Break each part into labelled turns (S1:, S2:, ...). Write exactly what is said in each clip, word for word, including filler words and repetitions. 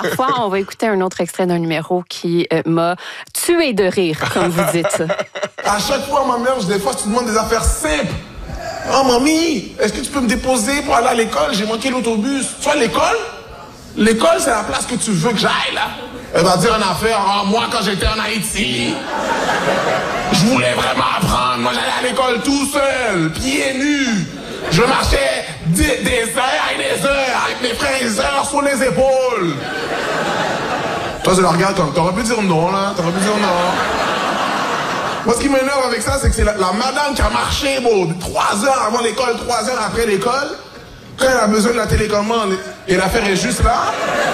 S1: parfois, on va écouter un autre extrait d'un numéro qui euh, m'a tué de rire, comme vous dites.
S2: À chaque fois, ma mère, des fois, je te demande des affaires simples. Oh, mamie, est-ce que tu peux me déposer pour aller à l'école? J'ai manqué l'autobus. Tu vois, l'école? L'école, c'est la place que tu veux que j'aille, là. Elle va dire une affaire. Oh, moi, quand j'étais en Haïti, je voulais vraiment apprendre. Moi, j'allais à l'école tout seul, pieds nus. Je marchais des, des heures et des heures avec mes frères et sœurs sur les épaules. Toi, je la regarde comme, t'aurais pu dire non, là. T'aurais pu dire non. Moi, ce qui m'énerve avec ça, c'est que c'est la, la madame qui a marché, bon, trois heures avant l'école, trois heures après l'école. Quand elle a besoin de la télécommande et l'affaire est juste là.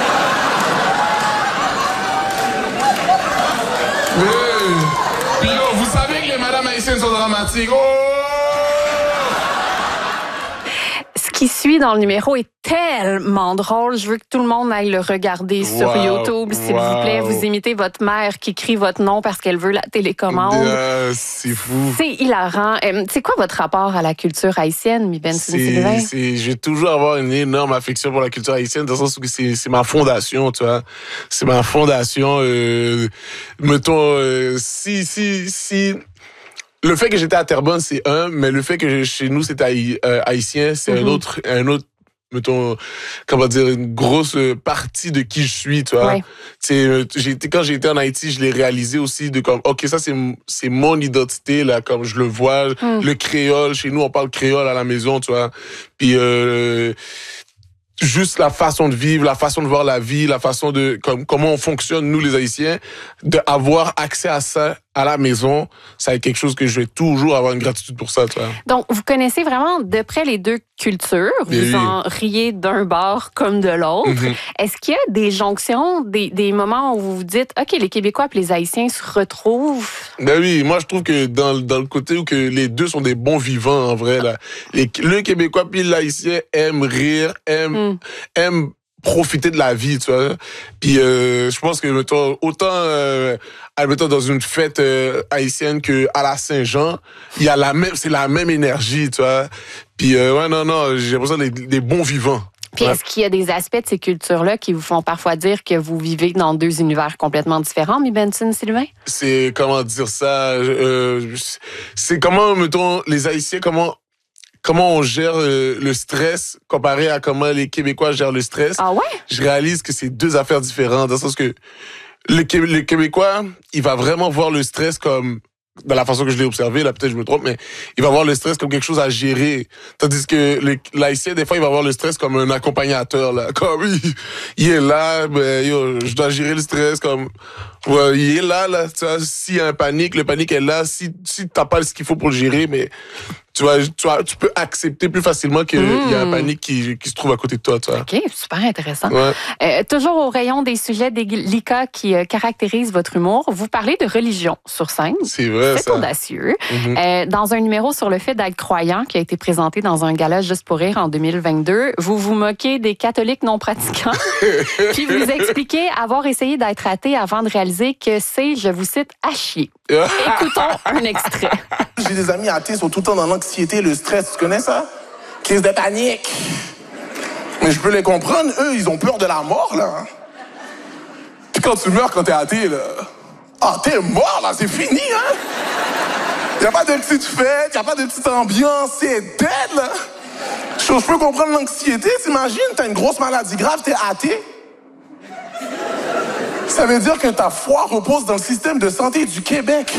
S2: Oui. Puis là, vous savez que les madames haïtiennes sont dramatiques. Oh!
S1: Ce qui suit dans le numéro est tellement drôle. Je veux que tout le monde aille le regarder
S3: wow,
S1: sur YouTube, s'il
S3: wow.
S1: vous plaît. Vous imitez votre mère qui crie votre nom parce qu'elle veut la télécommande.
S3: Euh, c'est fou.
S1: C'est hilarant. Euh, c'est quoi votre rapport à la culture haïtienne, mi Benson Sylvain?
S3: C'est, je vais toujours avoir une énorme affection pour la culture haïtienne, dans le sens où c'est, c'est ma fondation, tu vois. C'est ma fondation. Euh, mettons, euh, si, si, si... Le fait que j'étais à Terrebonne, c'est un, mais le fait que chez nous, c'était haï, euh, haïtien, c'est mm-hmm. un autre, un autre, mettons, comment dire, une grosse partie de qui je suis, tu vois. Ouais. C'est, j'ai été, quand j'ai été en Haïti, je l'ai réalisé aussi de comme, ok, ça c'est, c'est mon identité, là, comme je le vois, mm. le créole, chez nous, on parle créole à la maison, tu vois. Puis, euh, juste la façon de vivre, la façon de voir la vie, la façon de comme comment on fonctionne nous les Haïtiens, de avoir accès à ça à la maison, ça est quelque chose que je vais toujours avoir une gratitude pour ça, tu vois.
S1: Donc vous connaissez vraiment de près les deux cultures, vous oui. en riez d'un bord comme de l'autre. Mm-hmm. Est-ce qu'il y a des jonctions, des, des moments où vous vous dites OK, les Québécois et les Haïtiens se retrouvent?
S3: Ben oui, moi je trouve que dans dans le côté où que les deux sont des bons vivants en vrai là. Les, le Québécois puis l'Haïtien aiment rire, aiment mm. aiment profiter de la vie, tu vois. Puis euh, je pense que mettons, autant euh, mettons, dans une fête euh, haïtienne que à la Saint-Jean, il y a la même, c'est la même énergie, tu vois. Puis euh, ouais non non, j'ai l'impression des, des bons vivants.
S1: Puis
S3: ouais.
S1: Est-ce qu'il y a des aspects de ces cultures-là qui vous font parfois dire que vous vivez dans deux univers complètement différents, mi Benson Sylvain?
S3: C'est comment dire ça, euh, c'est comment mettons les Haïtiens comment Comment on gère euh, le stress comparé à comment les Québécois gèrent le stress.
S1: Ah ouais?
S3: Je réalise que c'est deux affaires différentes, dans le sens que le, le Québécois, il va vraiment voir le stress comme, dans la façon que je l'ai observé, là peut-être je me trompe, mais il va voir le stress comme quelque chose à gérer. Tandis que l'Haïtien, des fois, il va voir le stress comme un accompagnateur, là. Comme il, il est là, ben, yo, je dois gérer le stress comme, ouais, il est là, là, tu vois, s'il y a un panique, le panique est là, si, si t'as pas ce qu'il faut pour le gérer, mais, tu vois, tu, vois, tu peux accepter plus facilement qu'il mmh. y a un panique qui, qui se trouve à côté de toi, tu vois.
S1: OK, super intéressant.
S3: Ouais.
S1: Euh, toujours au rayon des sujets délicats qui euh, caractérisent votre humour, vous parlez de religion sur scène.
S3: C'est vrai,
S1: C'est
S3: ça.
S1: audacieux.
S3: Mmh.
S1: Euh, dans un numéro sur le fait d'être croyant qui a été présenté dans un gala Juste pour rire en deux mille vingt-deux, vous vous moquez des catholiques non pratiquants, puis vous expliquez avoir essayé d'être athée avant de réaliser que c'est, je vous cite, à chier. Écoutons un extrait.
S2: J'ai des amis athées, ils sont tout le temps dans l'anxiété, le stress, tu connais ça? Crise de panique. Mais je peux les comprendre, eux, ils ont peur de la mort, là. Puis quand tu meurs, quand t'es athée, là... Ah, t'es mort, là, c'est fini, hein? Y a pas de petite fête, y a pas de petite ambiance, c'est dead, là. Je peux comprendre l'anxiété, t'imagines, t'as une grosse maladie grave, t'es athée. Ça veut dire que ta foi repose dans le système de santé du Québec.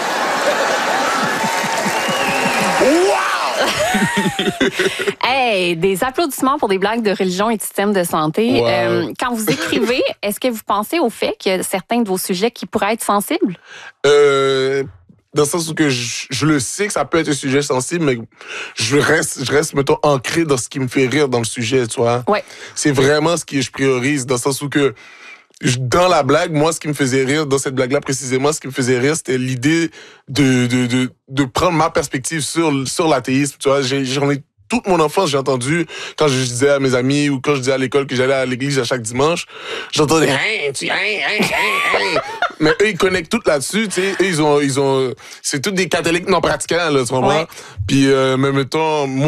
S2: Wow!
S1: Hey, des applaudissements pour des blagues de religion et de système de santé.
S3: Wow.
S1: Euh, quand vous écrivez, est-ce que vous pensez au fait qu'il y a certains de vos sujets qui pourraient être sensibles?
S3: Euh... Dans le sens où que je, je le sais que ça peut être un sujet sensible, mais je reste, je reste, mettons, ancré dans ce qui me fait rire dans le sujet, tu vois.
S1: Ouais.
S3: C'est vraiment ce que je priorise, dans le sens où que, dans la blague, moi, ce qui me faisait rire, dans cette blague-là précisément, ce qui me faisait rire, c'était l'idée de, de, de, de prendre ma perspective sur, sur l'athéisme, tu vois. J'ai, j'en ai toute mon enfance, j'ai entendu, quand je disais à mes amis ou quand je disais à l'école que j'allais à l'église à chaque dimanche, j'entendais, hein, tu, hein, hein, hein, hein. Mais eux, ils connectent tout là-dessus, tu sais. Eux, ils ont, ils ont, c'est tous des catholiques non pratiquants, là, tu comprends? Ouais. Puis, euh, mais mettons, moi,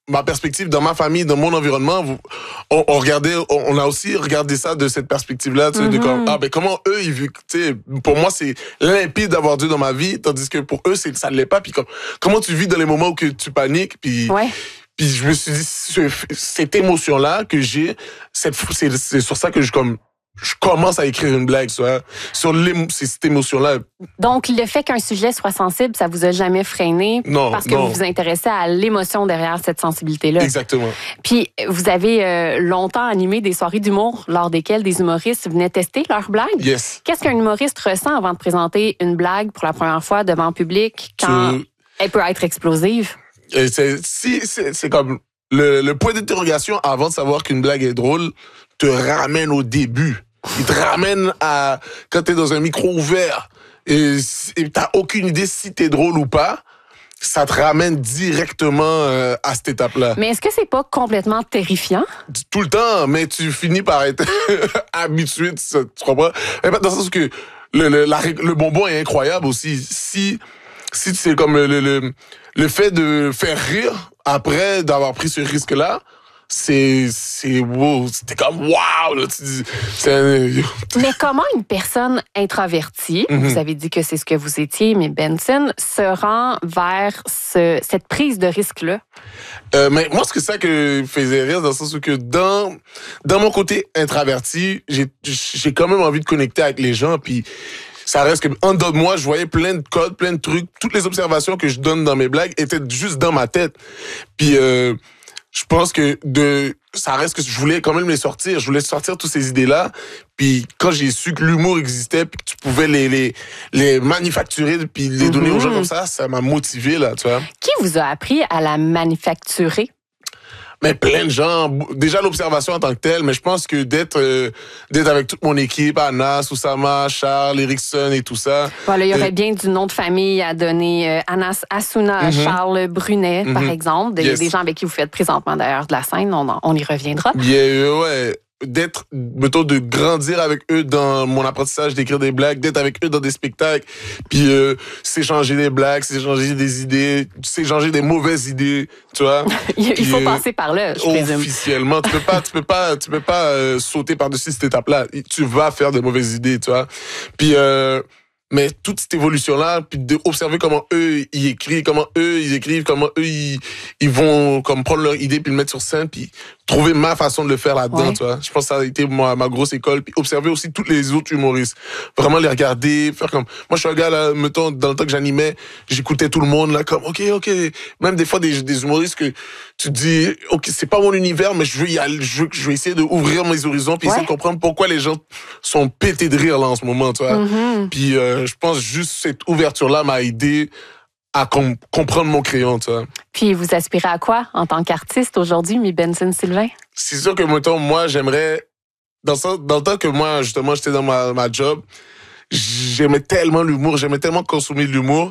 S3: ma perspective, dans ma famille, dans mon environnement, vous, on, on regardait, on, on a aussi regardé ça de cette perspective-là, tu sais, mm-hmm. de comme, ah, ben, comment eux, ils vivent, tu sais, pour moi, c'est limpide d'avoir Dieu dans ma vie, tandis que pour eux, c'est, ça ne l'est pas. Puis comme, comment tu vis dans les moments où que tu paniques, puis,
S1: ouais.
S3: puis je me suis dit, ce, cette émotion-là que j'ai, cette, c'est, c'est sur ça que je, comme, je commence à écrire une blague, tu vois, sur cette émotion-là.
S1: Donc, le fait qu'un sujet soit sensible, ça vous a jamais freiné?
S3: Non,
S1: parce que
S3: non.
S1: vous vous intéressez à l'émotion derrière cette sensibilité-là.
S3: Exactement.
S1: Puis, vous avez euh, longtemps animé des soirées d'humour lors desquelles des humoristes venaient tester leurs blagues.
S3: Yes.
S1: Qu'est-ce qu'un humoriste ressent avant de présenter une blague pour la première fois devant le public quand tu... elle peut être explosive?
S3: Et c'est, si, c'est, c'est comme le, le point d'interrogation avant de savoir qu'une blague est drôle te ramène au début. Il te ramène à quand t'es dans un micro ouvert et, et t'as aucune idée si t'es drôle ou pas. Ça te ramène directement euh, à cette étape-là.
S1: Mais est-ce que c'est pas complètement terrifiant?
S3: Tout le temps, mais tu finis par être habitué, tu, tu comprends? Dans le sens que le, le, la, le bonbon est incroyable aussi. Si, si c'est comme le, le, le fait de faire rire après d'avoir pris ce risque-là, c'est c'est wow, c'était comme wow là, tu, c'est un...
S1: Mais comment une personne introvertie, mm-hmm. vous avez dit que c'est ce que vous étiez, mais Benson se rend vers ce, cette prise de risque là?
S3: Euh, mais moi, c'est ça que faisait rire dans le sens où que dans dans mon côté introverti, j'ai j'ai quand même envie de connecter avec les gens, puis ça reste que en dedans de moi, je voyais plein de codes, plein de trucs, toutes les observations que je donne dans mes blagues étaient juste dans ma tête, puis euh, je pense que de ça reste que je voulais quand même les sortir. Je voulais sortir toutes ces idées-là. Puis quand j'ai su que l'humour existait, puis que tu pouvais les les les manufacturer, puis les donner mm-hmm. aux gens comme ça, ça m'a motivé là, tu vois.
S1: Qui vous a appris à la manufacturer?
S3: Mais plein de gens, déjà l'observation en tant que telle, mais je pense que d'être euh, d'être avec toute mon équipe, Anas, Oussama, Charles, Erickson et tout ça.
S1: Voilà, il y aurait
S3: euh,
S1: bien du nom de famille à donner. Euh, Anas Assouna, mm-hmm. Charles Brunet, mm-hmm. par exemple. Des, yes. des gens avec qui vous faites présentement d'ailleurs de la scène, on, on y reviendra.
S3: Bien, euh, ouais. D'être, mettons, de grandir avec eux dans mon apprentissage d'écrire des blagues, d'être avec eux dans des spectacles, puis euh, s'échanger des blagues, s'échanger des idées, s'échanger des mauvaises idées, tu vois.
S1: Il
S3: puis,
S1: faut
S3: euh,
S1: passer par là, je présume.
S3: Officiellement, tu peux pas, tu peux pas, tu peux pas euh, sauter par-dessus cette étape-là. Tu vas faire de mauvaises idées, tu vois. Puis euh, mais toute cette évolution-là, puis d'observer comment eux, ils écrivent, comment eux, ils écrivent, comment eux, ils, ils vont comme prendre leur idée puis le mettre sur scène, puis trouver ma façon de le faire là-dedans, ouais. tu vois. Je pense que ça a été ma, ma grosse école, puis observer aussi tous les autres humoristes. Vraiment les regarder, faire comme... Moi, je suis un gars, là, mettons, dans le temps que j'animais, j'écoutais tout le monde, là, comme, OK, OK. Même des fois, des, des humoristes que tu te dis, OK, c'est pas mon univers, mais je veux y aller, je veux, je veux essayer d'ouvrir mes horizons, puis ouais. essayer de comprendre pourquoi les gens sont pétés de rire, là, en ce moment, tu vois. Mm-hmm. Puis euh, je pense juste cette ouverture-là m'a aidé à com- comprendre mon crayon, tu vois.
S1: Puis vous aspirez à quoi en tant qu'artiste aujourd'hui, mi Benson Sylvain?
S3: C'est sûr que, mettons, moi, j'aimerais... Dans, ça, dans le temps que moi, justement, j'étais dans ma, ma job, j'aimais tellement l'humour, j'aimais tellement consommer de l'humour.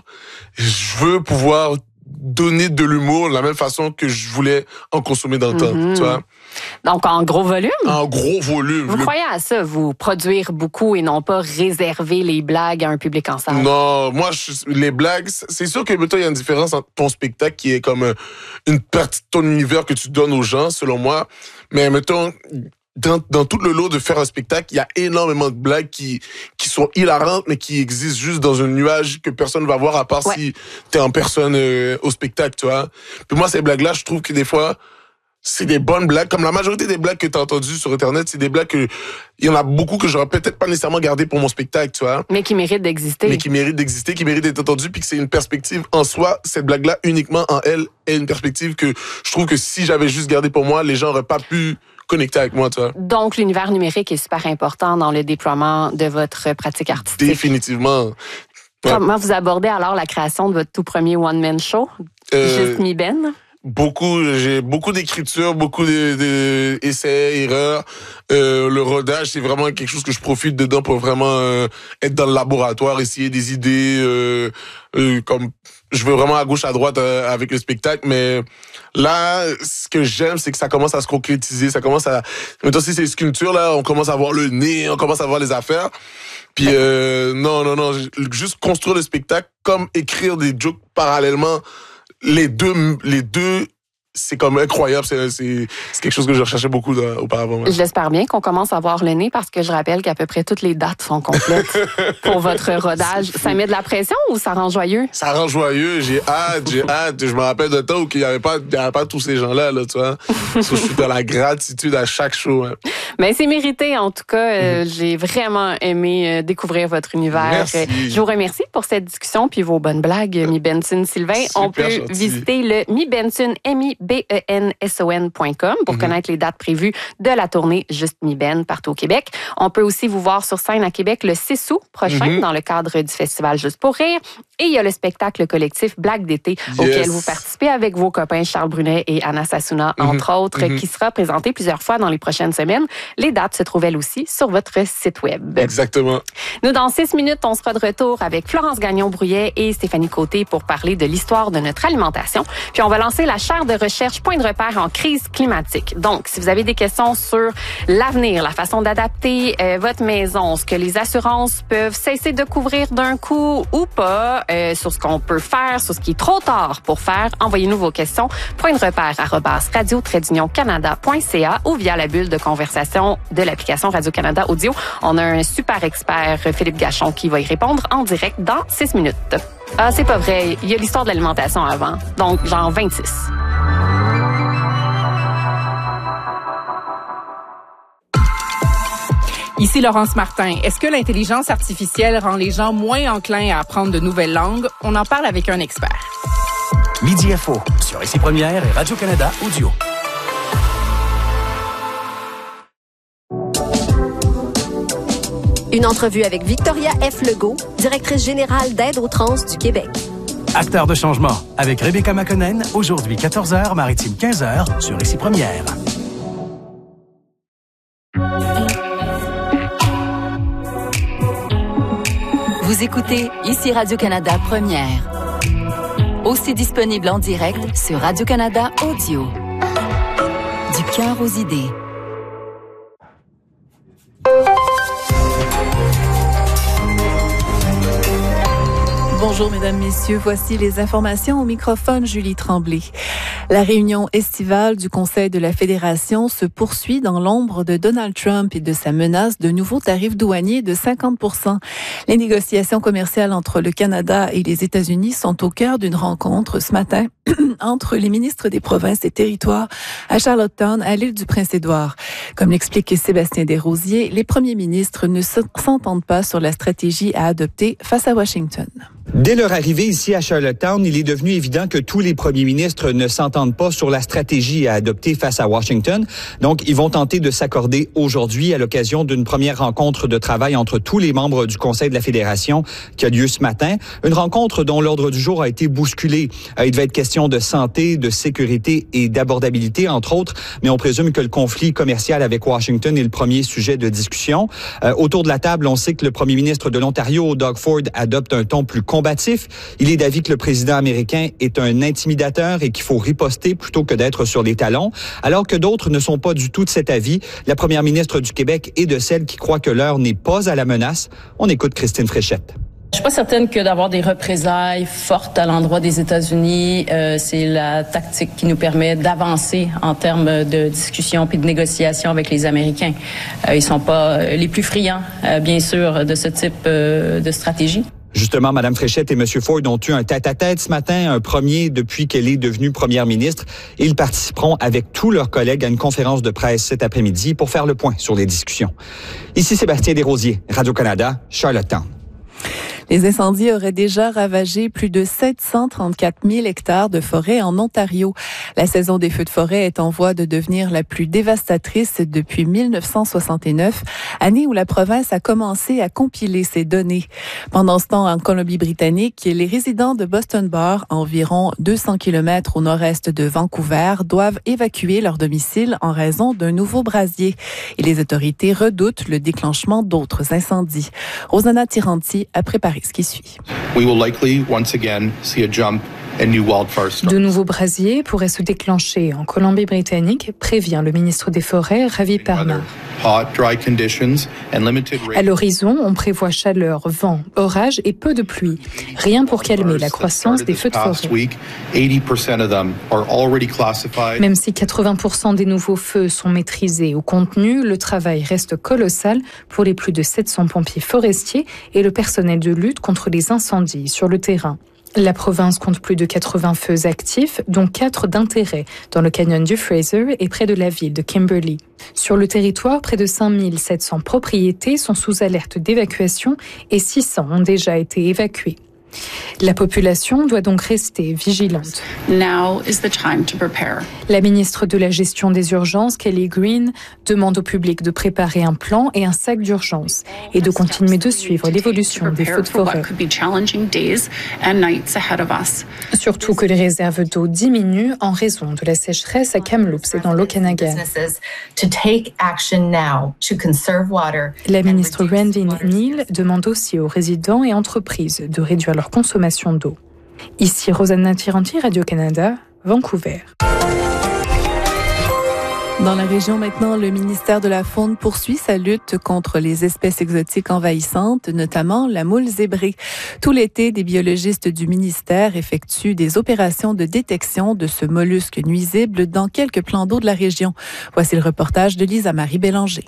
S3: Je veux pouvoir donner de l'humour de la même façon que je voulais en consommer dans le mm-hmm. temps, tu vois.
S1: Donc, en gros volume?
S3: En gros volume.
S1: Vous le... croyez à ça, vous produire beaucoup et non pas réserver les blagues à un public en salle?
S3: Non, moi, je, les blagues, c'est sûr que, mettons, il y a une différence entre ton spectacle qui est comme une partie de ton univers que tu donnes aux gens, selon moi. Mais, mettons, dans, dans tout le lot de faire un spectacle, il y a énormément de blagues qui, qui sont hilarantes, mais qui existent juste dans un nuage que personne ne va voir à part ouais. si t'es en personne euh, au spectacle, tu vois. Puis moi, ces blagues-là, je trouve que des fois, c'est des bonnes blagues. Comme la majorité des blagues que t'as entendues sur Internet, c'est des blagues que, il y en a beaucoup que j'aurais peut-être pas nécessairement gardées pour mon spectacle, tu vois.
S1: Mais qui méritent d'exister.
S3: Mais qui méritent d'exister, qui méritent d'être entendues, puis que c'est une perspective en soi. Cette blague-là, uniquement en elle, est une perspective que je trouve que si j'avais juste gardé pour moi, les gens auraient pas pu connecter avec moi, tu vois.
S1: Donc, l'univers numérique est super important dans le déploiement de votre pratique artistique.
S3: Définitivement. Ouais.
S1: Comment vous abordez alors la création de votre tout premier one-man show, euh... Juste Mi Ben?
S3: Beaucoup, j'ai beaucoup d'écriture, beaucoup de, de essais, erreurs. Euh, le rodage, c'est vraiment quelque chose que je profite dedans pour vraiment euh, être dans le laboratoire, essayer des idées. Euh, euh, comme je veux vraiment à gauche, à droite euh, avec le spectacle. Mais là, ce que j'aime, c'est que ça commence à se concrétiser. Ça commence à. Maintenant, si c'est sculpture là, on commence à voir le nez, on commence à voir les affaires. Puis euh, non, non, non, juste construire le spectacle, comme écrire des jokes parallèlement. Les deux, les deux c'est comme incroyable. C'est, c'est, c'est quelque chose que je recherchais beaucoup là, auparavant. Ouais.
S1: J'espère bien qu'on commence à voir le nez parce que je rappelle qu'à peu près toutes les dates sont complètes pour votre rodage. Ça met de la pression ou ça rend joyeux?
S3: Ça rend joyeux. J'ai hâte, j'ai hâte. Je me rappelle de temps où il n'y avait pas, il y avait pas tous ces gens-là, là, tu vois. So, je suis dans la gratitude à chaque show. Hein.
S1: Mais c'est mérité, en tout cas. Euh, mm-hmm. J'ai vraiment aimé euh, découvrir votre univers.
S3: Merci.
S1: Je vous remercie pour cette discussion puis vos bonnes blagues, Mi Benson Sylvain. Super On peut gentil. visiter le Mi Benson, M I B E N S O N point com pour mm-hmm. connaître les dates prévues de la tournée Juste Mi Ben partout au Québec. On peut aussi vous voir sur scène à Québec le six août prochain mm-hmm. dans le cadre du festival Juste pour rire. Et il y a le spectacle collectif Blague d'été yes. auquel vous participez avec vos copains Charles Brunet et Anna Sassouna, mm-hmm. entre autres, mm-hmm. qui sera présenté plusieurs fois dans les prochaines semaines. Les dates se trouvent elles aussi sur votre site web.
S3: Exactement.
S1: Nous, dans six minutes, on sera de retour avec Florence Gagnon-Brouillet et Stéphanie Côté pour parler de l'histoire de notre alimentation. Puis on va lancer la chaire de recherche Point de repère en crise climatique. Donc, si vous avez des questions sur l'avenir, la façon d'adapter euh, votre maison, ce que les assurances peuvent cesser de couvrir d'un coup ou pas, Euh, sur ce qu'on peut faire, sur ce qui est trop tard pour faire, envoyez-nous vos questions. Point de repère arobase radio trait d'union canada point c a ou via la bulle de conversation de l'application Radio-Canada Audio. On a un super expert, Philippe Gachon, qui va y répondre en direct dans six minutes. Ah, c'est pas vrai. Il y a l'histoire de l'alimentation avant. Donc, genre vingt-six.
S4: Ici Laurence Martin. Est-ce que l'intelligence artificielle rend les gens moins enclins à apprendre de nouvelles langues? On en parle avec un expert.
S5: Midi Info sur Ici Première et Radio-Canada Audio.
S6: Une entrevue avec Victoria F. Legault, directrice générale d'Aide aux trans du Québec.
S5: Acteur de changement avec Rebecca Makonnen, aujourd'hui quatorze heures, Maritime quinze heures sur Ici Première.
S7: Vous écoutez Ici Radio-Canada Première. Aussi disponible en direct sur Radio-Canada Audio. Du cœur aux idées.
S8: Bonjour, mesdames, messieurs. Voici les informations au microphone, Julie Tremblay. La réunion estivale du Conseil de la Fédération se poursuit dans l'ombre de Donald Trump et de sa menace de nouveaux tarifs douaniers de cinquante pour cent. Les négociations commerciales entre le Canada et les États-Unis sont au cœur d'une rencontre ce matin entre les ministres des provinces et territoires à Charlottetown, à l'île du Prince-Édouard. Comme l'explique Sébastien Desrosiers, les premiers ministres ne s'entendent pas sur la stratégie à adopter face à Washington.
S9: Dès leur arrivée ici à Charlottetown, il est devenu évident que tous les premiers ministres ne s'entendent pas sur la stratégie à adopter face à Washington. Donc, ils vont tenter de s'accorder aujourd'hui à l'occasion d'une première rencontre de travail entre tous les membres du Conseil de la Fédération qui a lieu ce matin. Une rencontre dont l'ordre du jour a été bousculé. Il devait être question de santé, de sécurité et d'abordabilité, entre autres, mais on présume que le conflit commercial avec Washington est le premier sujet de discussion. Euh, autour de la table, on sait que le premier ministre de l'Ontario, Doug Ford, adopte un ton plus combatif. Il est d'avis que le président américain est un intimidateur et qu'il faut riposter plutôt que d'être sur les talons, alors que d'autres ne sont pas du tout de cet avis. La première ministre du Québec est de celle qui croit que l'heure n'est pas à la menace. On écoute Christine Fréchette.
S10: Je suis pas certaine que d'avoir des représailles fortes à l'endroit des États-Unis, euh, c'est la tactique qui nous permet d'avancer en termes de discussion puis de négociation avec les Américains. Euh, ils sont pas les plus friands, euh, bien sûr, de ce type euh, de stratégie.
S9: Justement, Mme Fréchette et M. Ford ont eu un tête-à-tête ce matin, un premier depuis qu'elle est devenue première ministre. Ils participeront avec tous leurs collègues à une conférence de presse cet après-midi pour faire le point sur les discussions. Ici Sébastien Desrosiers, Radio-Canada, Charlottetown.
S8: Les incendies auraient déjà ravagé plus de sept cent trente-quatre mille hectares de forêt en Ontario. La saison des feux de forêt est en voie de devenir la plus dévastatrice depuis mille neuf cent soixante-neuf, année où la province a commencé à compiler ces données. Pendant ce temps, en Colombie-Britannique, les résidents de Boston Bar, environ deux cents kilomètres au nord-est de Vancouver, doivent évacuer leur domicile en raison d'un nouveau brasier. Et les autorités redoutent le déclenchement d'autres incendies. Rosanna Tiranti a préparé ce qui suit.
S11: We will likely once again see a jump De nouveaux brasiers pourraient se déclencher en Colombie-Britannique, prévient le ministre des Forêts, Ravi Parma. À l'horizon, on prévoit chaleur, vent, orage et peu de pluie. Rien pour calmer la croissance des feux de forêt. Même si quatre-vingts pour cent des nouveaux feux sont maîtrisés ou contenus, le travail reste colossal pour les plus de sept cents pompiers forestiers et le personnel de lutte contre les incendies sur le terrain. La province compte plus de quatre-vingts feux actifs, dont quatre d'intérêt, dans le canyon du Fraser et près de la ville de Kimberley. Sur le territoire, près de cinq mille sept cents propriétés sont sous alerte d'évacuation et six cents ont déjà été évacuées. La population doit donc rester vigilante.
S12: Now is the time to prepare.
S11: La ministre de la Gestion des urgences, Kelly Green, demande au public de préparer un plan et un sac d'urgence et de continuer de suivre l'évolution des feux de forêt. Surtout que les réserves d'eau diminuent en raison de la sécheresse à Kamloops et dans l'Okanagan. La ministre Randy Neal demande aussi aux résidents et entreprises de réduire leur consommation d'eau. Ici Rosanna Tiranti, Radio-Canada, Vancouver.
S8: Dans la région maintenant, le ministère de la Faune poursuit sa lutte contre les espèces exotiques envahissantes, notamment la moule zébrée. Tout l'été, des biologistes du ministère effectuent des opérations de détection de ce mollusque nuisible dans quelques plans d'eau de la région. Voici le reportage de Lisa-Marie Bélanger.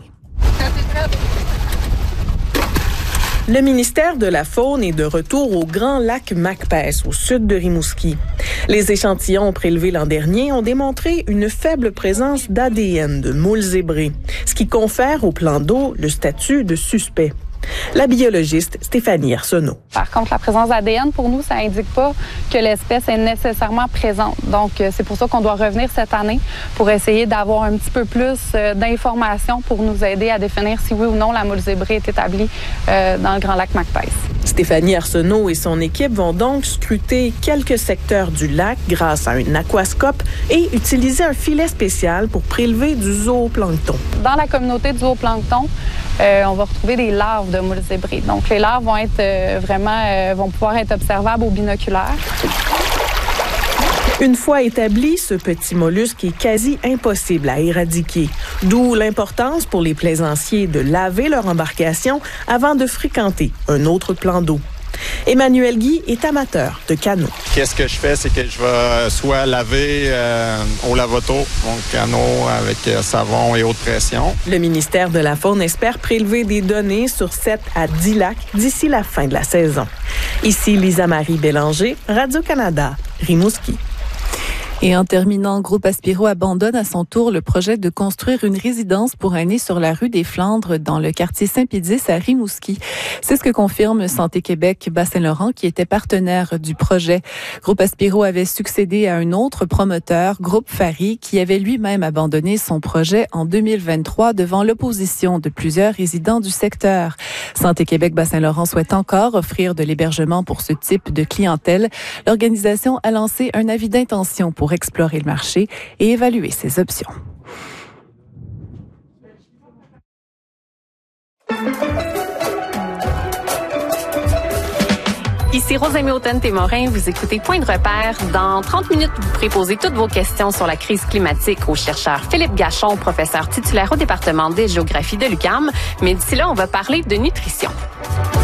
S13: Le ministère de la Faune est de retour au Grand Lac Macpais, au sud de Rimouski. Les échantillons prélevés l'an dernier ont démontré une faible présence d'A D N de moules zébrées, ce qui confère au plan d'eau le statut de suspect. La biologiste Stéphanie Arsenault.
S14: Par contre, la présence d'A D N, pour nous, ça indique pas que l'espèce est nécessairement présente. Donc, c'est pour ça qu'on doit revenir cette année pour essayer d'avoir un petit peu plus d'informations pour nous aider à définir si oui ou non la moule zébrée est établie euh, dans le Grand Lac Macpais.
S13: Stéphanie Arsenault et son équipe vont donc scruter quelques secteurs du lac grâce à un aquascope et utiliser un filet spécial pour prélever du zooplancton.
S14: Dans la communauté du zooplancton, euh, on va retrouver des larves de moules zébrées. Donc, les larves vont être euh, vraiment euh, vont pouvoir être observables au binoculaire.
S13: Une fois établi, ce petit mollusque est quasi impossible à éradiquer. D'où l'importance pour les plaisanciers de laver leur embarcation avant de fréquenter un autre plan d'eau. Emmanuel Guy est amateur de canot.
S15: Qu'est-ce que je fais, c'est que je vais soit laver euh, au lavoto mon canot avec euh, savon et haute pression.
S13: Le ministère de la Faune espère prélever des données sur sept à dix lacs d'ici la fin de la saison. Ici Lisa-Marie Bélanger, Radio-Canada, Rimouski.
S8: Et en terminant, Groupe Aspiro abandonne à son tour le projet de construire une résidence pour aînés sur la rue des Flandres dans le quartier Saint-Pédis à Rimouski. C'est ce que confirme Santé Québec Bas-Saint-Laurent qui était partenaire du projet. Groupe Aspiro avait succédé à un autre promoteur, Groupe Fari, qui avait lui-même abandonné son projet en deux mille vingt-trois devant l'opposition de plusieurs résidents du secteur. Santé Québec Bas-Saint-Laurent souhaite encore offrir de l'hébergement pour ce type de clientèle. L'organisation a lancé un avis d'intention pour explorer le marché et évaluer ses options.
S1: Ici Rosemée Automne-Témorin, vous écoutez Point de repère. Dans trente minutes, vous pourrez poser toutes vos questions sur la crise climatique au chercheur Philippe Gachon, professeur titulaire au département des géographies de l'U Q A M. Mais d'ici là, on va parler de nutrition.